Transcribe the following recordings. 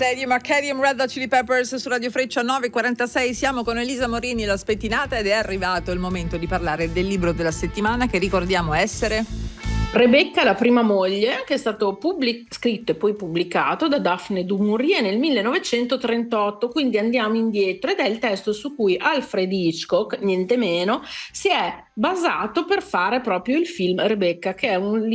Stadium Arcadium Red Hot Chili Peppers su Radio Freccia 9:46. Siamo con Elisa Morini, la spettinata, ed è arrivato il momento di parlare del libro della settimana, che ricordiamo essere Rebecca, la prima moglie, che è stato scritto e poi pubblicato da Daphne du Maurier nel 1938, quindi andiamo indietro, ed è il testo su cui Alfred Hitchcock, niente meno, si è basato per fare proprio il film Rebecca, che è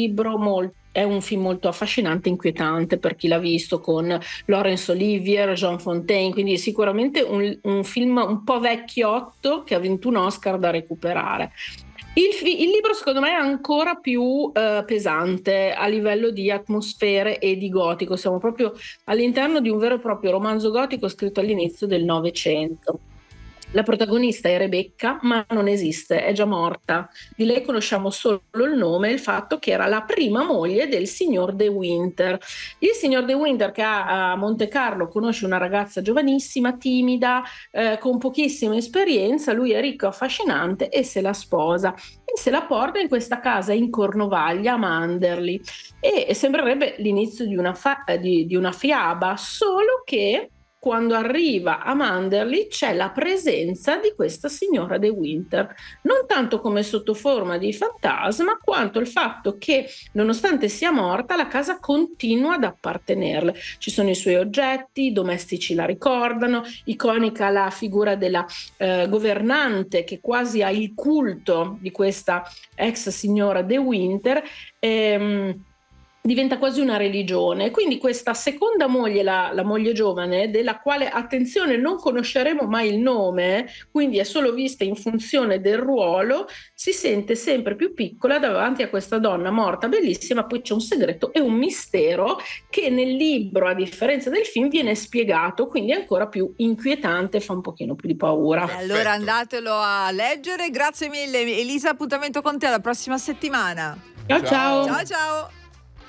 un film molto affascinante e inquietante per chi l'ha visto, con Laurence Olivier, Jean Fontaine, quindi sicuramente un film un po' vecchiotto che ha vinto un Oscar da recuperare. Il libro secondo me è ancora più pesante a livello di atmosfere e di gotico. Siamo proprio all'interno di un vero e proprio romanzo gotico scritto all'inizio del Novecento. La protagonista è Rebecca, ma non esiste, è già morta. Di lei conosciamo solo il nome e il fatto che era la prima moglie del signor De Winter. Il signor De Winter, che a Monte Carlo conosce una ragazza giovanissima, timida, con pochissima esperienza. Lui è ricco, affascinante e se la sposa. E se la porta in questa casa in Cornovaglia, a Manderley. E sembrerebbe l'inizio di una fiaba, solo che quando arriva a Manderley c'è la presenza di questa signora De Winter, non tanto come sotto forma di fantasma, quanto il fatto che, nonostante sia morta, la casa continua ad appartenerle. Ci sono i suoi oggetti, i domestici la ricordano, iconica la figura della governante, che quasi ha il culto di questa ex signora De Winter. Diventa quasi una religione. Quindi questa seconda moglie, la moglie giovane, della quale, attenzione, non conosceremo mai il nome, quindi è solo vista in funzione del ruolo, si sente sempre più piccola davanti a questa donna morta, bellissima. Poi c'è un segreto e un mistero che nel libro, a differenza del film, viene spiegato, quindi è ancora più inquietante, fa un pochino più di paura. E allora andatelo a leggere. Grazie mille Elisa, appuntamento con te alla prossima settimana. Ciao ciao. Ciao ciao.